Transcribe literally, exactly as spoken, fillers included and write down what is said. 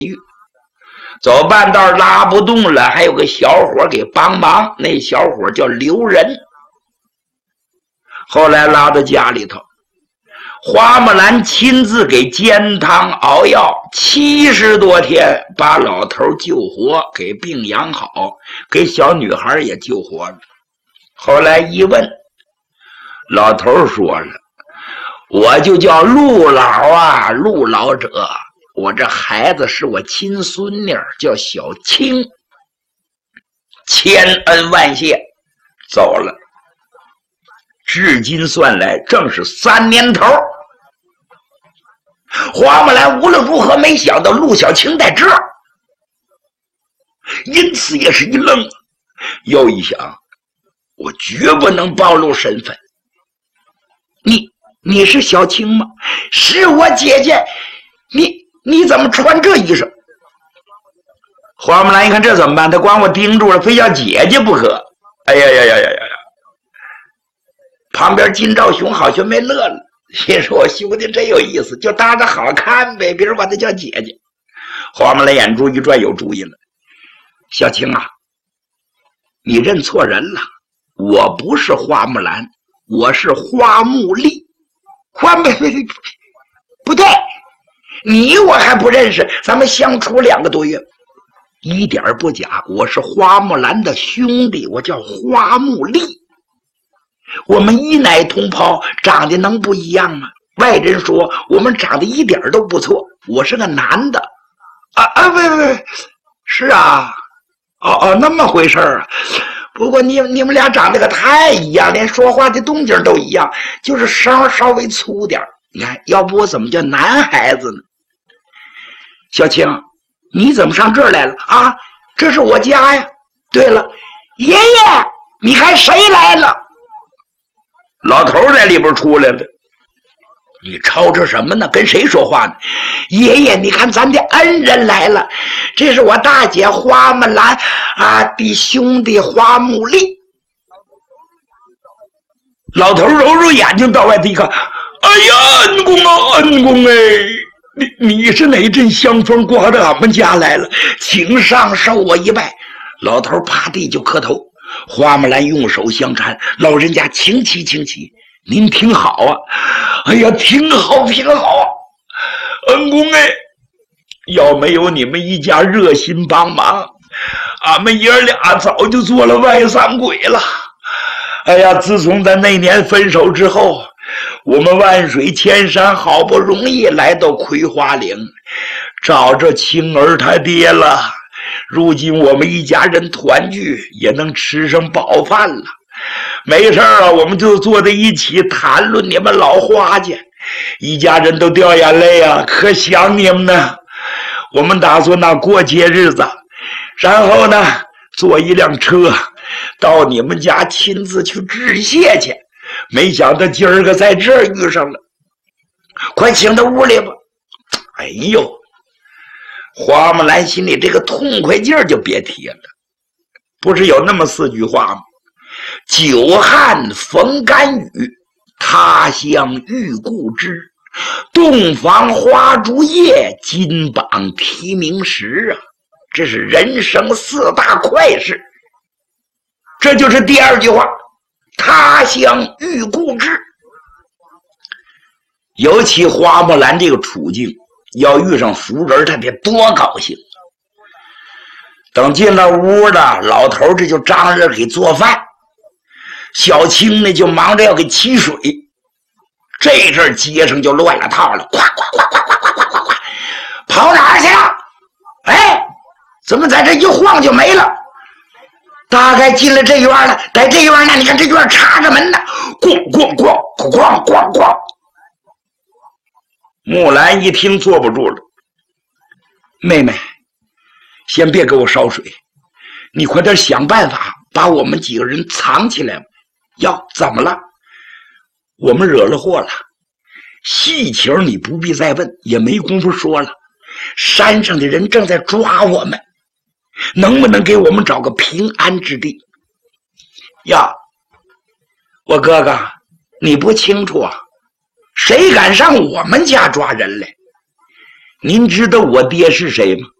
走半道拉不动了，还有个小伙给帮忙，那小伙叫刘仁。后来拉到家里头，花木兰亲自给煎汤熬药，七十多天把老头救活，给病养好，给小女孩也救活了。后来一问，老头说了，我就叫陆老啊，陆老者，我这孩子是我亲孙女，叫小青，千恩万谢，走了。至今算来正是三年头。花木兰无论如何没想到陆小青在这儿，因此也是一愣，又一想，我绝不能暴露身份。你你是小青吗？是我姐姐。你你怎么穿这衣裳？花木兰一看这怎么办？他管我盯住了，非要姐姐不可。哎呀呀呀呀呀呀！旁边金兆雄好像没乐了，心说我兄弟真有意思，就当着好看呗，别人管他叫姐姐。花木兰眼珠一转，有主意了。小青啊，你认错人了，我不是花木兰，我是花木丽。花木不对，你我还不认识，咱们相处两个多月，一点不假，我是花木兰的兄弟，我叫花木丽。我们一奶同胞，长得能不一样吗？外人说我们长得一点都不错，我是个男的。啊啊，不不不，是啊，哦哦，那么回事啊。不过你你们俩长得可太一样，连说话的动静都一样，就是稍稍微粗点。你看，要不我怎么叫男孩子呢？小青，你怎么上这儿来了啊？这是我家呀。对了，爷爷，你看谁来了？老头在里边出来了。你吵吵什么呢？跟谁说话呢？爷爷，你看咱的恩人来了，这是我大姐花木兰啊的兄弟花木丽。老头揉揉眼睛到外头一看，哎呀，恩公啊，恩公哎，你你是哪阵香风刮到俺们家来了？请上受我一拜。老头趴地就磕头。花木兰用手相搀，老人家请起请起，您挺好啊。哎呀，挺好挺好啊，恩公哎，要没有你们一家热心帮忙，俺们爷俩早就做了外三鬼了。哎呀，自从咱那年分手之后，我们万水千山好不容易来到葵花岭，找着青儿他爹了。如今我们一家人团聚，也能吃上饱饭了。没事啊，我们就坐在一起谈论你们老花家，一家人都掉眼泪啊，可想你们呢。我们打算呢过节日子，然后呢坐一辆车到你们家亲自去致谢去。没想到今儿个在这儿遇上了，快请到屋里吧。哎呦，花木兰心里这个痛快劲儿就别提了。不是有那么四句话吗？久旱逢甘雨，他乡遇故知，洞房花烛夜，金榜题名时啊！这是人生四大快事。这就是第二句话，他乡遇故知。尤其花木兰这个处境，要遇上福人，他得多高兴。等进了屋了，老头这就张着给做饭，小青呢就忙着要给沏水。这阵街上就乱了套了，咵咵咵咵咵咵咵咵，跑哪儿去了？哎，怎么在这一晃就没了？大概进了这院了，在这院呢，你看这院插着门呢，咣咣咣咣咣咣。木兰一听坐不住了，妹妹，先别给我烧水，你快点想办法把我们几个人藏起来。哟，怎么了？我们惹了祸了。细情你不必再问，也没工夫说了。山上的人正在抓我们，能不能给我们找个平安之地？呀，我哥哥，你不清楚啊，谁敢上我们家抓人来？ 您知道我爹是谁吗？